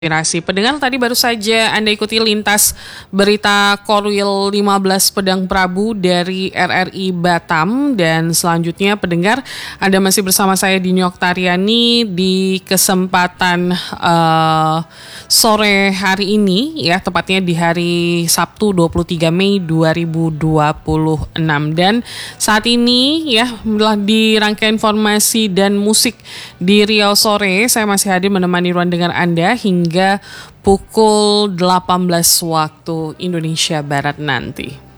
Inspirasi. Pendengar, tadi baru saja Anda ikuti lintas berita Korwil 15 Pedang Prabu dari RRI Batam, dan selanjutnya pendengar, Anda masih bersama saya Dini Oktariani di kesempatan sore hari ini, ya, tepatnya di hari Sabtu 23 Mei 2026. Dan saat ini, ya, di rangkaian informasi dan musik di Riau Sore, saya masih hadir menemani ruang dengar Anda hingga pukul 18 waktu Indonesia Barat nanti.